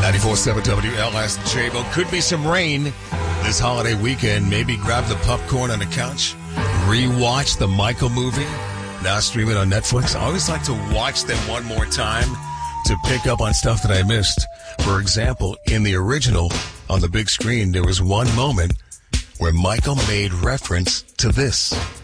94.7 WLSJ. Well, could be some rain this holiday weekend. Maybe grab the popcorn on the couch, rewatch the Michael movie, now streaming on Netflix. I always like to watch them one more time to pick up on stuff that I missed. For example, in the original, on the big screen, there was one moment where Michael made reference to this.